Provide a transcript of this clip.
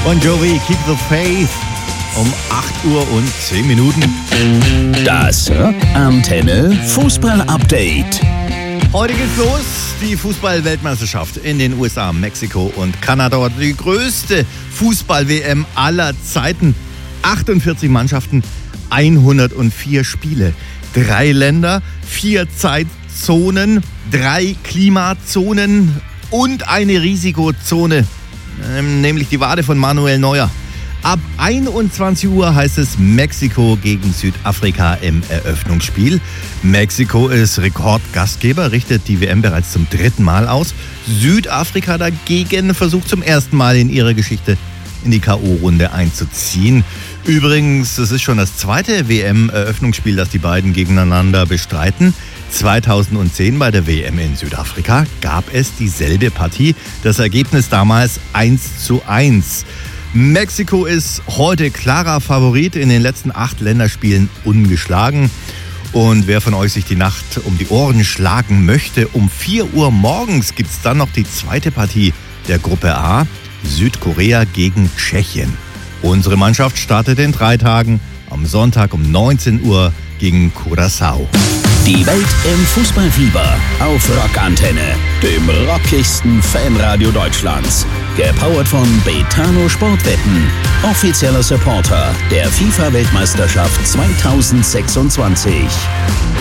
Bon Jovi, Keep the Faith. Um 8:10 Uhr. Das Rockantenne Fußball-Update. Heute geht's los. Die Fußball-Weltmeisterschaft in den USA, Mexiko und Kanada. Die größte Fußball-WM aller Zeiten. 48 Mannschaften, 104 Spiele. 3 Länder, 4 Zeitzonen, 3 Klimazonen und eine Risikozone, nämlich die Wade von Manuel Neuer. Ab 21 Uhr heißt es Mexiko gegen Südafrika im Eröffnungsspiel. Mexiko ist Rekordgastgeber, richtet die WM bereits zum 3. Mal aus. Südafrika dagegen versucht zum ersten Mal in ihrer Geschichte in die K.O.-Runde einzuziehen. Übrigens, es ist schon das 2. WM-Eröffnungsspiel, das die beiden gegeneinander bestreiten. 2010 bei der WM in Südafrika gab es dieselbe Partie. Das Ergebnis damals 1:1. Mexiko ist heute klarer Favorit, in den letzten 8 Länderspielen ungeschlagen. Und wer von euch sich die Nacht um die Ohren schlagen möchte, um 4 Uhr morgens gibt es dann noch die zweite Partie der Gruppe A, Südkorea gegen Tschechien. Unsere Mannschaft startet in 3 Tagen, am Sonntag um 19 Uhr gegen Curaçao. Die Welt im Fußballfieber auf Rockantenne, dem rockigsten Fanradio Deutschlands. Gepowert von Betano Sportwetten, offizieller Supporter der FIFA-Weltmeisterschaft 2026.